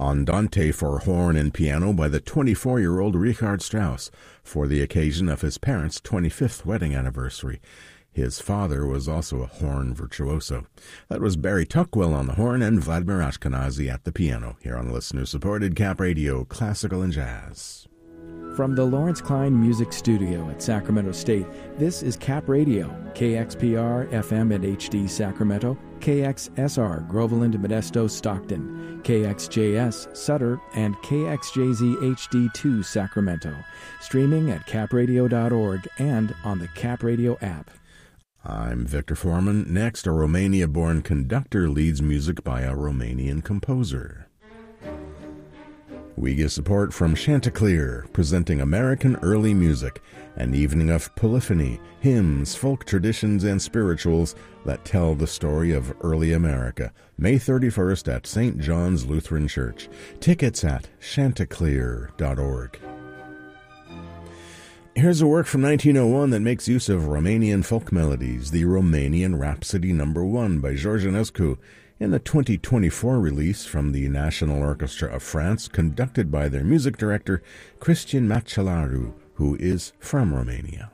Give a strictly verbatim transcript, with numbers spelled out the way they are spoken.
Andante for horn and piano by the twenty-four-year-old Richard Strauss for the occasion of his parents' twenty-fifth wedding anniversary. His father was also a horn virtuoso. That was Barry Tuckwell on the horn and Vladimir Ashkenazy at the piano, here on listener-supported Cap Radio, Classical and Jazz. From the Lawrence Klein Music Studio at Sacramento State, this is Cap Radio, K X P R F M and H D Sacramento, K X S R Groveland, Modesto, Stockton, K X J S Sutter, and K X J Z H D two Sacramento. Streaming at cap radio dot org and on the Cap Radio app. I'm Victor Foreman. Next, a Romania-born conductor leads music by a Romanian composer. We get support from Chanticleer, presenting American early music, an evening of polyphony, hymns, folk traditions, and spirituals that tell the story of early America. May thirty-first at Saint John's Lutheran Church. Tickets at chanticleer dot org. Here's a work from nineteen oh one that makes use of Romanian folk melodies, the Romanian Rhapsody Number One by George Enescu, in the twenty twenty-four release from the National Orchestra of France, conducted by their music director, Cristian Macelaru, who is from Romania.